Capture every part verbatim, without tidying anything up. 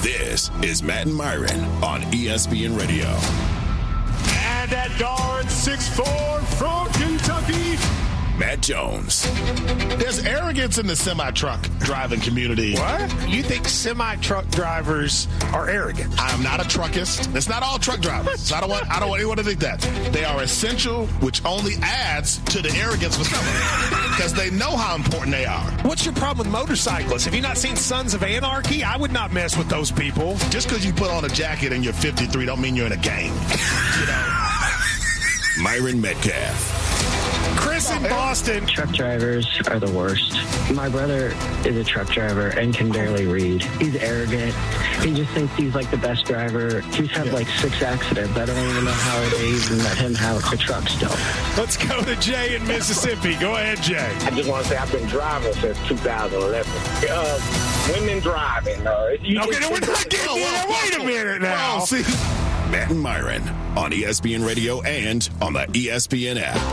This is Matt and Myron on E S P N Radio. And at guard, six foot four from Kentucky, Matt Jones. There's arrogance in the semi-truck driving community. What? You think semi-truck drivers are arrogant? I'm not a truckist. It's not all truck drivers. So I don't want I don't want anyone to think that. They are essential, which only adds to the arrogance for some of them. Because they know how important they are. What's your problem with motorcyclists? Have you not seen Sons of Anarchy? I would not mess with those people. Just because you put on a jacket and you're fifty-three don't mean you're in a gang. You know? Myron Metcalf. Chris in Boston. Truck drivers are the worst. My brother is a truck driver and can barely read. He's arrogant. He just thinks he's like the best driver. He's had like six accidents. I don't even know how they even let him have a truck still. Let's go to Jay in Mississippi. Go ahead, Jay. I just want to say I've been driving since two thousand eleven. Uh, women driving. Uh, you okay, no, we're not getting there. Wait a minute now. Oh, see. Matt and Myron on E S P N Radio and on the E S P N app.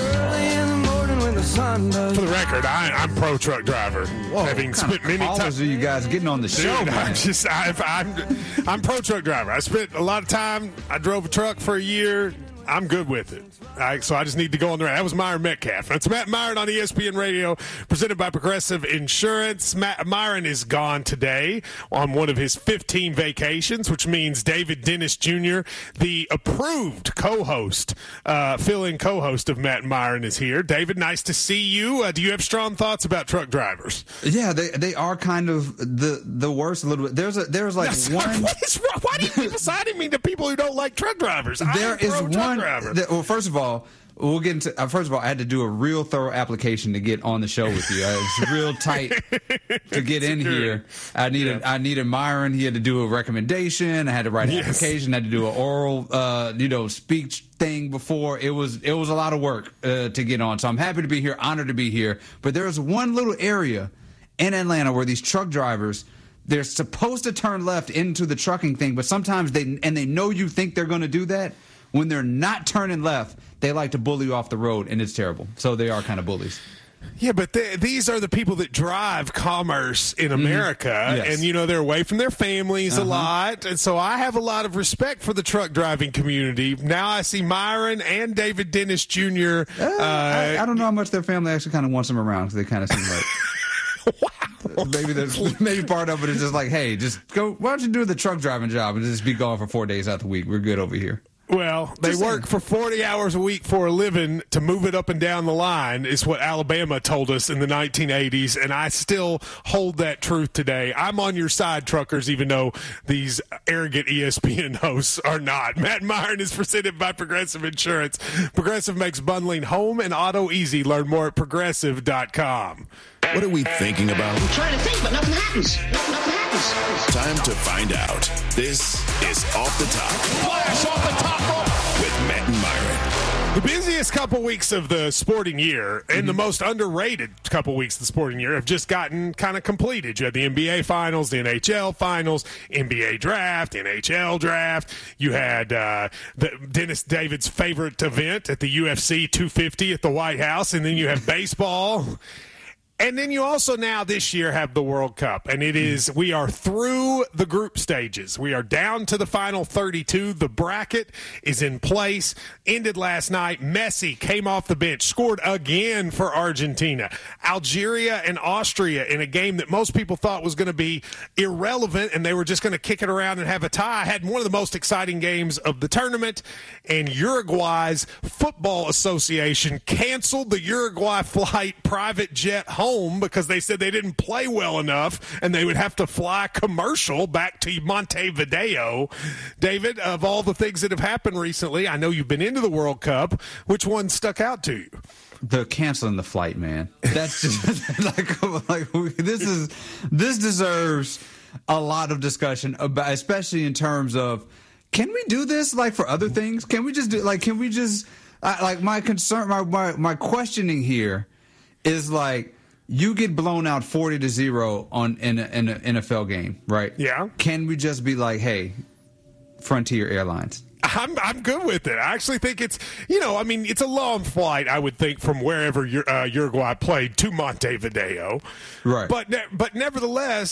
For the record, I, I'm pro truck driver. Whoa, having spent many times. Are you guys getting on the show, Dude, man? I'm just, I've, I'm, I'm pro truck driver. I spent a lot of time. I drove a truck for a year. I'm good with it. I, so I just need to go on the right. That was Myron Metcalf. That's Matt Myron on E S P N Radio, presented by Progressive Insurance. Matt Myron is gone today on one of his fifteen vacations, which means David Dennis Junior, the approved co-host, uh, fill-in co-host of Matt Myron, is here. David, nice to see you. Uh, do you have strong thoughts about truck drivers? Yeah, they they are kind of the the worst a little bit. There's a there's like That's one. Not, what is wrong? Why do you keep assigning me to people who don't like truck drivers? There I'm is pro one. Truck driver. That, well, first of all, we'll get into. Uh, first of all, I had to do a real thorough application to get on the show with you. Uh, it's real tight to get in here. I needed yeah. I needed Myron. He had to do a recommendation. I had to write an yes. application. I had to do an oral, uh, you know, speech thing before. It was it was a lot of work uh, to get on. So I'm happy to be here. Honored to be here. But there's one little area in Atlanta where these truck drivers, they're supposed to turn left into the trucking thing, but sometimes they and they know you think they're going to do that. When they're not turning left, they like to bully you off the road, and it's terrible. So they are kind of bullies. Yeah, but they, these are the people that drive commerce in America, mm-hmm. yes. and, you know, they're away from their families uh-huh. a lot. And so I have a lot of respect for the truck driving community. Now I see Myron and David Dennis Junior Uh, uh, I, I don't know how much their family actually kind of wants them around, because they kind of seem like... Wow. Maybe there's maybe part of it is just like, hey, just go. Why don't you do the truck driving job and just be gone for four days out the week? We're good over here. Well, they Just work saying. for forty hours a week for a living to move it up and down the line is what Alabama told us in the nineteen eighties, and I still hold that truth today. I'm on your side, truckers, even though these arrogant E S P N hosts are not. Matt Myron is presented by Progressive Insurance. Progressive makes bundling home and auto easy. Learn more at progressive dot com. What are we thinking about? I'm trying to think, but nothing happens. Nothing happens. Time to find out. This is Off the Top. Flash off the top rope with Matt and Myron. The busiest couple weeks of the sporting year and mm-hmm. the most underrated couple weeks of the sporting year have just gotten kind of completed. You had the N B A Finals, the N H L Finals, N B A Draft, N H L Draft. You had uh, the Dennis David's favorite event at the U F C two fifty at the White House, and then you have baseball. And then you also now this year have the World Cup, and it is we are through the group stages. We are down to the final thirty-two. The bracket is in place. Ended last night. Messi came off the bench, scored again for Argentina. Algeria and Austria in a game that most people thought was going to be irrelevant, and they were just going to kick it around and have a tie. Had one of the most exciting games of the tournament, and Uruguay's Football Association canceled the Uruguay flight private jet home because they said they didn't play well enough and they would have to fly commercial back to Montevideo. David, of all the things that have happened recently, I know you've been into the World Cup. Which one stuck out to you? The canceling the flight, man. That's just like, like this is this deserves a lot of discussion about, especially in terms of, can we do this like for other things? Can we just do like can we just I, like my concern my, my my questioning here is like, you get blown out forty to zero on in a, in an N F L game, right? Yeah. Can we just be like, hey, Frontier Airlines? I'm I'm good with it. I actually think it's, you know, I mean, it's a long flight, I would think, from wherever uh, Uruguay played to Montevideo. Right. But but nevertheless,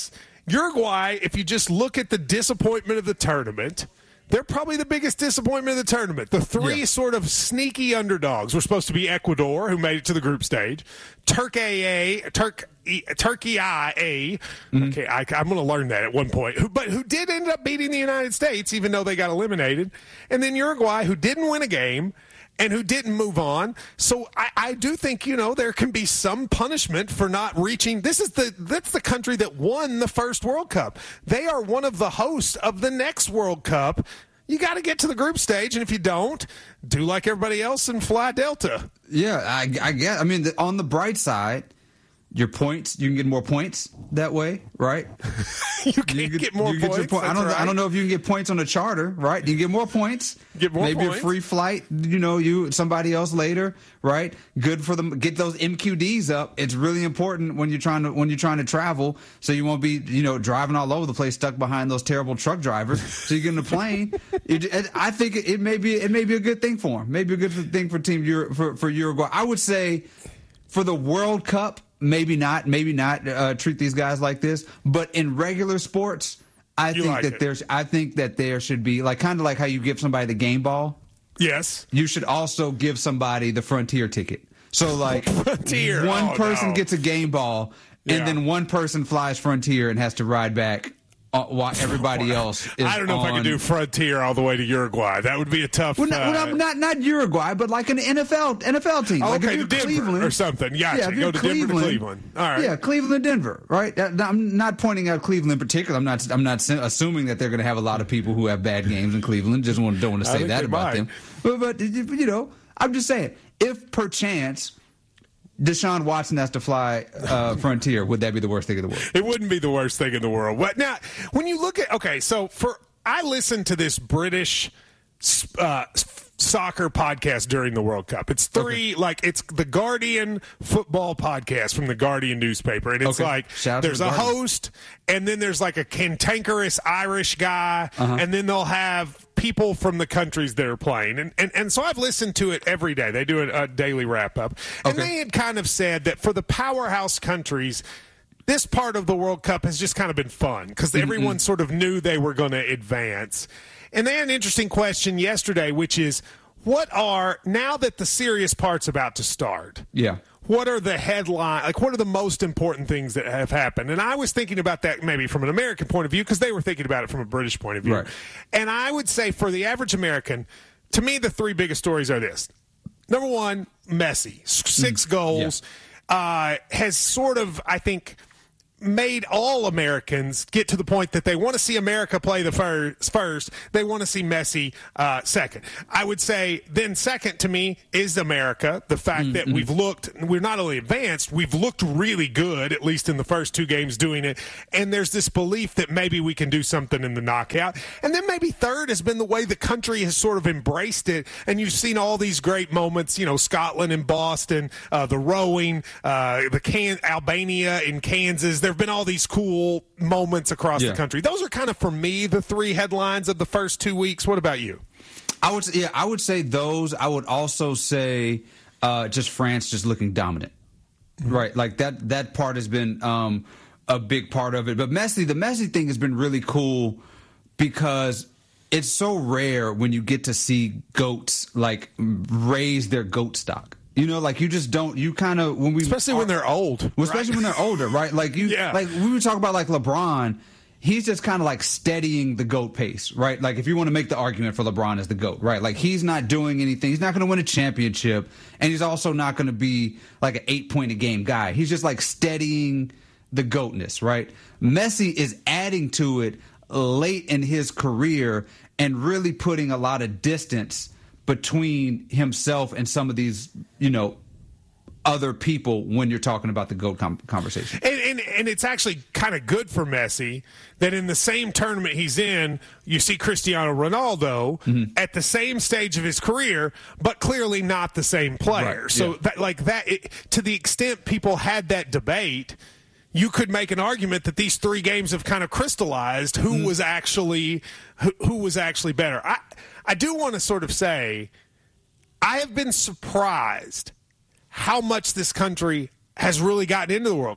Uruguay, if you just look at the disappointment of the tournament, they're probably the biggest disappointment of the tournament. The three yeah. sort of sneaky underdogs were supposed to be Ecuador, who made it to the group stage, Turkey A, Turk, Turkey I A. Mm-hmm. Okay, I, I'm going to learn that at one point. Who, but who did end up beating the United States, even though they got eliminated, and then Uruguay, who didn't win a game and who didn't move on. So I, I do think, you know, there can be some punishment for not reaching. This is the that's the country that won the first World Cup. They are one of the hosts of the next World Cup. You got to get to the group stage, and if you don't, do like everybody else and fly Delta. Yeah, I, I guess. I mean, the, on the bright side, your points, you can get more points that way, right? you can you get, get more you points. Get point. I don't. Right. I don't know if you can get points on a charter, right? You get more points. Get more Maybe points. a free flight. You know, you somebody else later, right? Good for them. Get those M Q Ds up. It's really important when you're trying to when you're trying to travel, so you won't be you know driving all over the place, stuck behind those terrible truck drivers. So you get in a plane. it, I think it, it may be it may be a good thing for them. Maybe a good thing for team Euro, for for Uruguay. I would say for the World Cup. Maybe not, maybe not uh, treat these guys like this. But in regular sports, I you think like that it. there's, I think that there should be like kind of like how you give somebody the game ball. Yes, you should also give somebody the Frontier ticket. So like Frontier. one oh, person no. gets a game ball, and yeah. then one person flies Frontier and has to ride back. Uh, while everybody else is I don't know on. if I could do Frontier all the way to Uruguay. That would be a tough. Well, not, uh, well, not not Uruguay, but like an N F L N F L team. Oh, like okay, if to you're Denver Cleveland or something. Gotcha. Yeah, if go you're to Cleveland, Denver to Cleveland. All right. Yeah, Cleveland, Denver. Right. I'm not pointing out Cleveland in particular. I'm not. I'm not assuming that they're going to have a lot of people who have bad games in Cleveland. Just want don't want to say that about might. them. But, but you know, I'm just saying, if perchance Deshaun Watson has to fly uh, Frontier, would that be the worst thing in the world? It wouldn't be the worst thing in the world. But now, when you look at okay, so for I listened to this British uh, soccer podcast during the World Cup. It's three okay. like it's the Guardian football podcast from the Guardian newspaper, and it's okay. like Shout there's the a Guardian. host, and then there's like a cantankerous Irish guy, uh-huh. and then they'll have people from the countries that are playing. And, and and so I've listened to it every day. They do a, a daily wrap-up. And okay. they had kind of said that for the powerhouse countries, this part of the World Cup has just kind of been fun because mm-hmm. everyone sort of knew they were going to advance. And they had an interesting question yesterday, which is, what are, now that the serious part's about to start, yeah. what are the headline, like what are the most important things that have happened? And I was thinking about that maybe from an American point of view because they were thinking about it from a British point of view. Right. And I would say for the average American, to me, the three biggest stories are this. Number one, Messi, six mm. goals, yeah. uh, has sort of, I think, made all Americans get to the point that they want to see America play the first. first. They want to see Messi uh, second. I would say then second to me is America. The fact mm-hmm. that we've looked, we're not only advanced, we've looked really good, at least in the first two games doing it. And there's this belief that maybe we can do something in the knockout. And then maybe third has been the way the country has sort of embraced it. And you've seen all these great moments, you know, Scotland and Boston, uh, the rowing, uh, the Can- Albania in Kansas. There have been all these cool moments across yeah. the country. Those are kind of, for me, the three headlines of the first two weeks. What about you? I would, yeah, I would say those. I would also say uh, just France just looking dominant, mm-hmm. right? Like that. That part has been um, a big part of it. But Messi, the Messi thing has been really cool because it's so rare when you get to see goats like raise their goat stock. You know, like you just don't. You kind of when we especially are, when they're old, well, especially when they're older, right? Like you, yeah. like we were talking about, like LeBron. He's just kind of like steadying the GOAT pace, right? Like if you want to make the argument for LeBron as the GOAT, right? Like he's not doing anything. He's not going to win a championship, and he's also not going to be like an eight point a game guy. He's just like steadying the GOATness, right? Messi is adding to it late in his career and really putting a lot of distance between himself and some of these, you know, other people when you're talking about the GOAT com- conversation. And, and and it's actually kind of good for Messi that in the same tournament he's in, you see Cristiano Ronaldo mm-hmm. at the same stage of his career, but clearly not the same player. Right, so yeah. that, like that, it, to the extent people had that debate, you could make an argument that these three games have kind of crystallized who mm-hmm. was actually who, who was actually better. I I do want to sort of say I have been surprised how much this country has really gotten into the World Cup.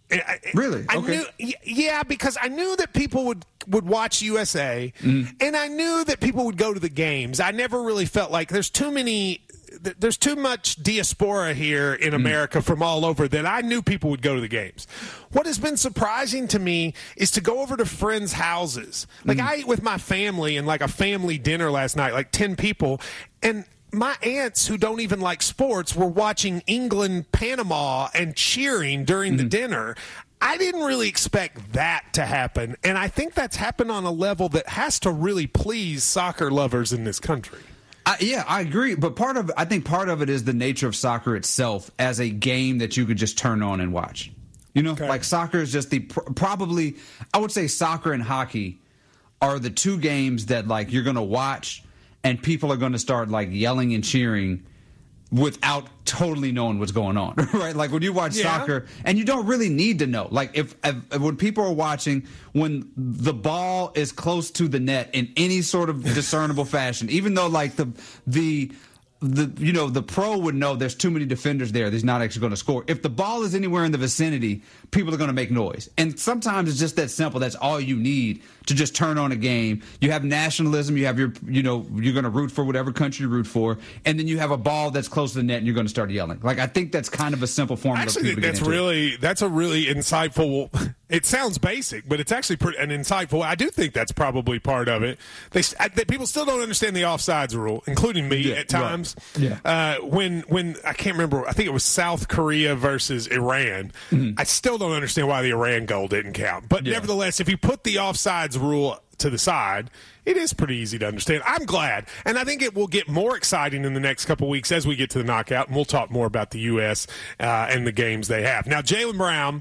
I, really? I okay. knew, yeah, because I knew that people would, would watch U S A, mm-hmm. and I knew that people would go to the games. I never really felt like there's too many – there's too much diaspora here in America mm. from all over that I knew people would go to the games. What has been surprising to me is to go over to friends' houses. Like, mm. I ate with my family in, like, a family dinner last night, like ten people, and – my aunts who don't even like sports were watching England, Panama, and cheering during mm-hmm. the dinner. I didn't really expect that to happen, and I think that's happened on a level that has to really please soccer lovers in this country. I, yeah, I agree, but part of I think part of it is the nature of soccer itself as a game that you could just turn on and watch. You know, okay. like soccer is just the probably I would say soccer and hockey are the two games that like you're going to watch. And people are going to start, like, yelling and cheering without totally knowing what's going on, right? Like, when you watch yeah. soccer, and you don't really need to know. Like, if, if when people are watching, when the ball is close to the net in any sort of discernible fashion, even though, like, the the the you know the pro would know there's too many defenders there, he's not actually going to score. If the ball is anywhere in the vicinity, people are going to make noise. And sometimes it's just that simple. That's all you need to just turn on a game. You have nationalism. You have your, you know, you're going to root for whatever country you root for. And then you have a ball that's close to the net and you're going to start yelling. Like, I think that's kind of a simple formula. I actually think that's really, that's a really insightful, it sounds basic, but it's actually pretty, an insightful, I do think that's probably part of it. They, they people still don't understand the offsides rule, including me yeah, at times. Right. Yeah. Uh, when, when, I can't remember, I think it was South Korea versus Iran. Mm-hmm. I still don't understand why the Iran goal didn't count. But yeah. nevertheless, if you put the offsides rule to the side, it is pretty easy to understand. I'm glad, and I think it will get more exciting in the next couple weeks as we get to the knockout, and we'll talk more about the U S uh, and the games they have. Now, Jaylen Brown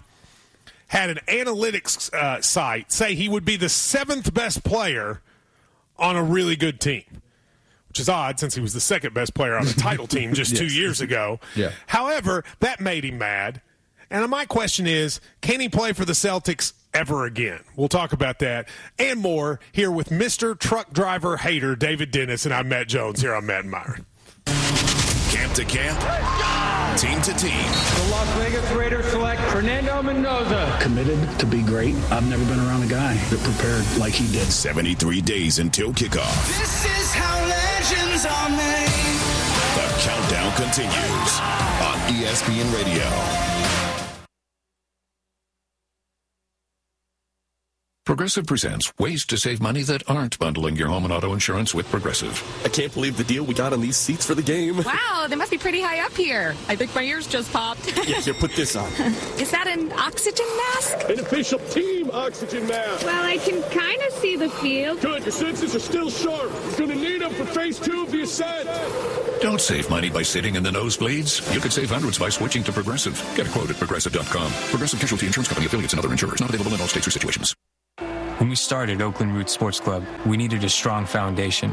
had an analytics uh, site say he would be the seventh best player on a really good team, which is odd since he was the second best player on a title team just yes. two years ago. Yeah. However, that made him mad. And my question is, can he play for the Celtics ever again? We'll talk about that and more here with Mister Truck Driver Hater, David Dennis, and I'm Matt Jones here on Matt and Myron. Camp to camp, team to team. The Las Vegas Raiders select Fernando Mendoza. Committed to be great. I've never been around a guy that prepared like he did. seventy-three days until kickoff. This is how legends are made. The countdown continues on E S P N Radio. Progressive presents ways to save money that aren't bundling your home and auto insurance with Progressive. I can't believe the deal we got on these seats for the game. Wow, they must be pretty high up here. I think my ears just popped. Yeah, here, put this on. Is that an oxygen mask? An official team oxygen mask. Well, I can kind of see the field. Good, your senses are still sharp. You're going to need them for phase two of the ascent. Don't save money by sitting in the nosebleeds. You could save hundreds by switching to Progressive. Get a quote at Progressive dot com. Progressive Casualty Insurance Company, affiliates, and other insurers. Not available in all states or situations. When we started Oakland Roots Sports Club, we needed a strong foundation.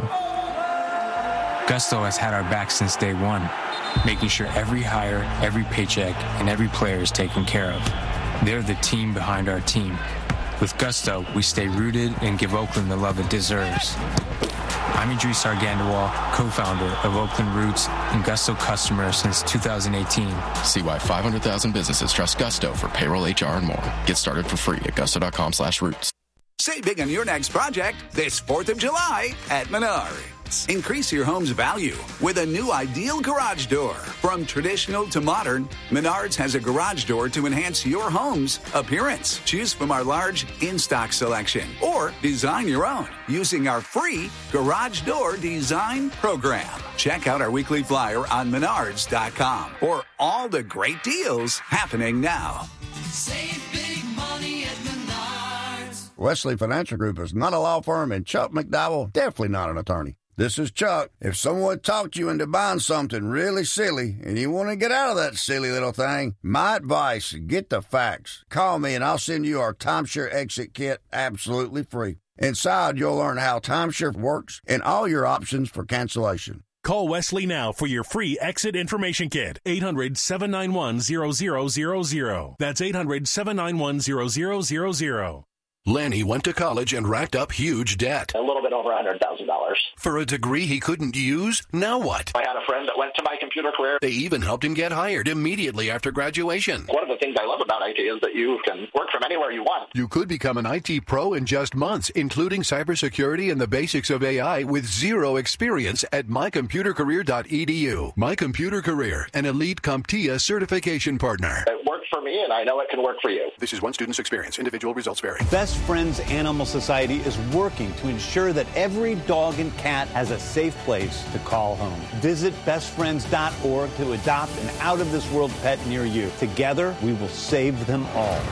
Gusto has had our back since day one, making sure every hire, every paycheck, and every player is taken care of. They're the team behind our team. With Gusto, we stay rooted and give Oakland the love it deserves. I'm Idris Argandawal, co-founder of Oakland Roots and Gusto customer since two thousand eighteen. See why five hundred thousand businesses trust Gusto for payroll, H R, and more. Get started for free at gusto dot com slash roots. Save big on your next project this fourth of July at Menards. Increase your home's value with a new ideal garage door. From traditional to modern, Menards has a garage door to enhance your home's appearance. Choose from our large in-stock selection or design your own using our free Garage Door Design Program. Check out our weekly flyer on menards dot com for all the great deals happening now. Save big money at Menards. Wesley Financial Group is not a law firm, and Chuck McDowell definitely not an attorney. This is Chuck. If someone talked you into buying something really silly and you want to get out of that silly little thing, my advice, get the facts. Call me and I'll send you our timeshare exit kit absolutely free. Inside, you'll learn how timeshare works and all your options for cancellation. Call Wesley now for your free exit information kit. eight hundred, seven nine one, zero zero zero zero. That's eight hundred, seven nine one, zero zero zero zero. Lanny went to college and racked up huge debt. A little bit over one hundred thousand dollars. For a degree he couldn't use? Now what? I had a friend that went to My Computer Career. They even helped him get hired immediately after graduation. One of the things I love about I T is that you can work from anywhere you want. You could become an I T pro in just months, including cybersecurity and the basics of A I with zero experience at my computer career dot e d u. My Computer Career, an elite CompTIA certification partner. It worked for me, and I know it can work for you. This is one student's experience. Individual results vary. Best Friends Animal Society is working to ensure that every dog and cat has a safe place to call home. Visit best friends dot org to adopt an out-of-this-world pet near you. Together, we will save them all.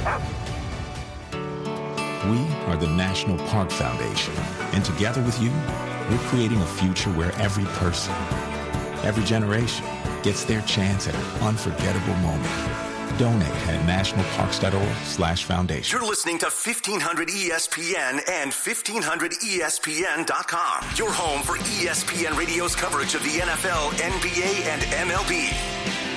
We are the National Park Foundation, and together with you, we're creating a future where every person, every generation, gets their chance at an unforgettable moment. Donate at national parks dot org slash foundation. You're listening to fifteen hundred E S P N and fifteen hundred E S P N dot com. Your home for E S P N Radio's coverage of the N F L, N B A, and M L B.